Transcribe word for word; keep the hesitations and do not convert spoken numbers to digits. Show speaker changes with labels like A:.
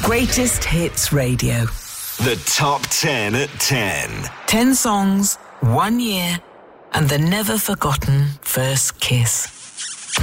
A: Greatest Hits Radio.
B: The Top ten at ten.
A: Ten songs, one year, and the never-forgotten first kiss.